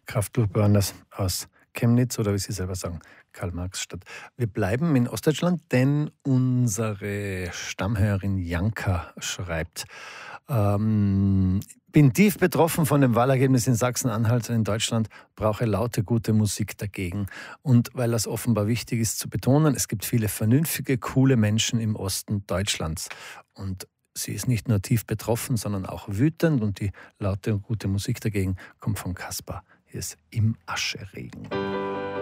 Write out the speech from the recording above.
Kraftwerk aus Chemnitz oder wie Sie selber sagen, Karl-Marx-Stadt. Wir bleiben in Ostdeutschland, denn unsere Stammhörerin Janka schreibt, bin tief betroffen von dem Wahlergebnis in Sachsen-Anhalt und in Deutschland, brauche laute, gute Musik dagegen. Und weil das offenbar wichtig ist zu betonen, es gibt viele vernünftige, coole Menschen im Osten Deutschlands. Und sie ist nicht nur tief betroffen, sondern auch wütend und die laute und gute Musik dagegen kommt von Kaspar. Hier ist Im Ascheregen.